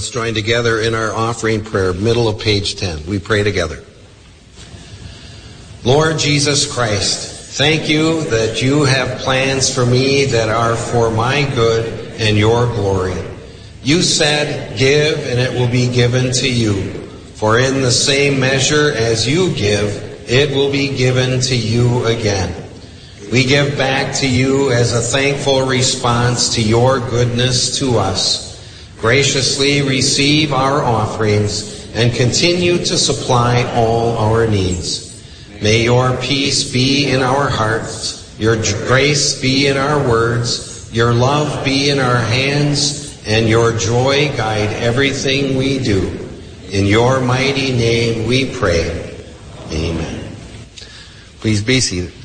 Let's join together in our offering prayer, middle of page 10. We pray together. Lord Jesus Christ, thank you that you have plans for me that are for my good and your glory. You said, give and it will be given to you. For in the same measure as you give, it will be given to you again. We give back to you as a thankful response to your goodness to us. Graciously receive our offerings and continue to supply all our needs. May your peace be in our hearts, your grace be in our words, your love be in our hands, and your joy guide everything we do. In your mighty name we pray. Amen. Please be seated.